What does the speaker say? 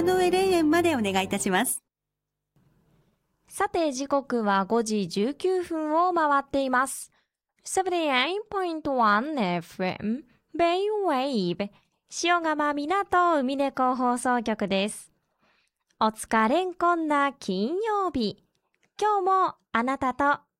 山の上霊園までお願いいたします。 さて時刻は5時19分を回っています。78.1 FM Bay-Wave 塩釜港海猫放送局です。お疲れんこんな金曜日。今日もあなたと